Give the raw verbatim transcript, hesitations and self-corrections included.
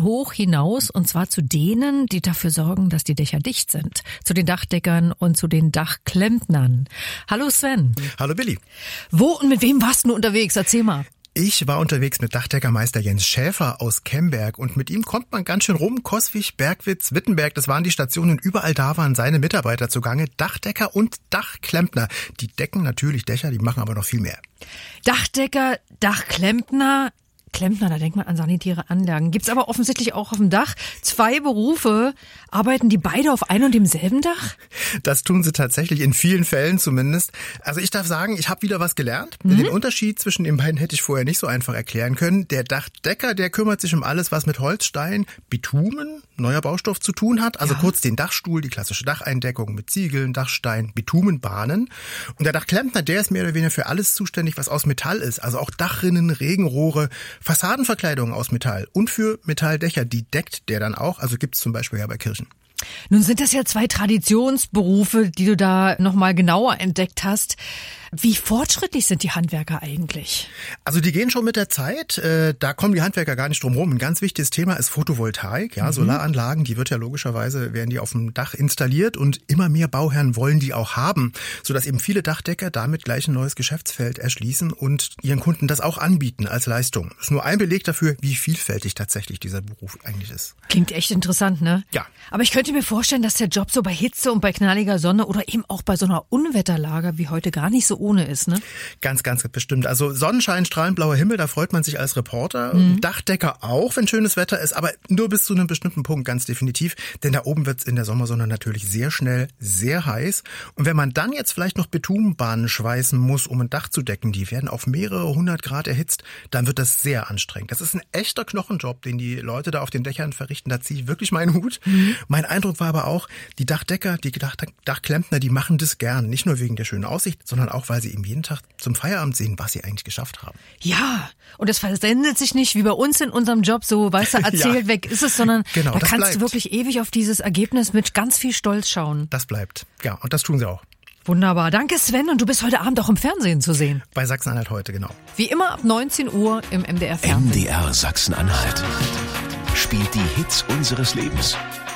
hoch hinaus, und zwar zu denen, die dafür sorgen, dass die Dächer dicht sind. Zu den Dachdeckern und zu den Dachklempnern. Hallo Sven. Hallo Billy. Wo und mit wem warst du unterwegs? Erzähl mal. Ich war unterwegs mit Dachdeckermeister Jens Schäfer aus Kemberg und mit ihm kommt man ganz schön rum. Coswig, Bergwitz, Wittenberg, das waren die Stationen. Überall da waren seine Mitarbeiter zugange. Dachdecker und Dachklempner. Die decken natürlich Dächer, die machen aber noch viel mehr. Dachdecker, Dachklempner... Klempner, da denkt man an sanitäre Anlagen. Gibt's aber offensichtlich auch auf dem Dach. Zwei Berufe. Arbeiten die beide auf einem und demselben Dach? Das tun sie tatsächlich, in vielen Fällen zumindest. Also ich darf sagen, ich habe wieder was gelernt. Mhm. Den Unterschied zwischen den beiden hätte ich vorher nicht so einfach erklären können. Der Dachdecker, der kümmert sich um alles, was mit Holzstein, Bitumen, neuer Baustoff zu tun hat. Also ja. kurz den Dachstuhl, die klassische Dacheindeckung mit Ziegeln, Dachstein, Bitumenbahnen. Und der Dachklempner, der ist mehr oder weniger für alles zuständig, was aus Metall ist. Also auch Dachrinnen, Regenrohre, Fassadenverkleidung aus Metall und für Metalldächer, die deckt der dann auch. Also gibt's zum Beispiel ja bei Kirchen. Nun sind das ja zwei Traditionsberufe, die du da nochmal genauer entdeckt hast. Wie fortschrittlich sind die Handwerker eigentlich? Also die gehen schon mit der Zeit. Da kommen die Handwerker gar nicht drum rum. Ein ganz wichtiges Thema ist Photovoltaik. Ja, mhm. Solaranlagen, die wird ja logischerweise, werden die auf dem Dach installiert und immer mehr Bauherren wollen die auch haben, sodass eben viele Dachdecker damit gleich ein neues Geschäftsfeld erschließen und ihren Kunden das auch anbieten als Leistung. Das ist nur ein Beleg dafür, wie vielfältig tatsächlich dieser Beruf eigentlich ist. Klingt echt interessant, ne? Ja. Aber ich könnte mir vorstellen, dass der Job so bei Hitze und bei knalliger Sonne oder eben auch bei so einer Unwetterlage wie heute gar nicht so ohne ist, ne? Ganz, ganz bestimmt. Also Sonnenschein, strahlend blauer Himmel, da freut man sich als Reporter. Mhm. Dachdecker auch, wenn schönes Wetter ist, aber nur bis zu einem bestimmten Punkt, ganz definitiv. Denn da oben wird's in der Sommersonne natürlich sehr schnell, sehr heiß. Und wenn man dann jetzt vielleicht noch Bitumenbahnen schweißen muss, um ein Dach zu decken, die werden auf mehrere hundert Grad erhitzt, dann wird das sehr anstrengend. Das ist ein echter Knochenjob, den die Leute da auf den Dächern verrichten. Da ziehe ich wirklich meinen Hut. Mhm. Mein Eindruck war aber auch, die Dachdecker, die Dach- Dachklempner, die machen das gern. Nicht nur wegen der schönen Aussicht, sondern auch, weil sie eben jeden Tag zum Feierabend sehen, was sie eigentlich geschafft haben. Ja, und es versendet sich nicht wie bei uns in unserem Job so, weißt du, erzählt, ja. weg ist es, sondern genau, da kannst bleibt. du wirklich ewig auf dieses Ergebnis mit ganz viel Stolz schauen. Das bleibt, ja, und das tun sie auch. Wunderbar, danke Sven, und du bist heute Abend auch im Fernsehen zu sehen. Bei Sachsen-Anhalt heute, genau. Wie immer ab neunzehn Uhr im M D R Fernsehen. M D R Sachsen-Anhalt spielt die Hits unseres Lebens.